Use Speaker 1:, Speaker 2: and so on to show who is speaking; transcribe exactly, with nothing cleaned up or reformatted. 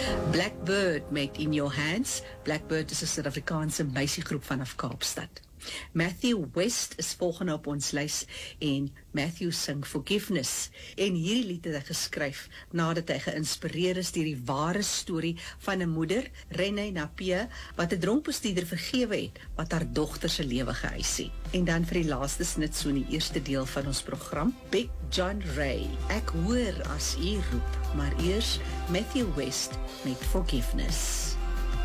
Speaker 1: Blackbird met In Your Hands. Blackbird is 'n Suid-Afrikaanse meisiegroep vanaf Kaapstad. Matthew West is volgende op ons lys en Matthew sing Forgiveness. En hierdie lied het hy geskryf nadat hy geïnspireer is deur die ware storie van 'n moeder, Renée Napier, wat 'n dronkbestuurder vergewe het wat haar dogter se lewe geëis het. En dan vir die laaste snit so in die eerste deel van ons program, Big John Ray. Ek hoor as u roep, maar eers Matthew West met Forgiveness.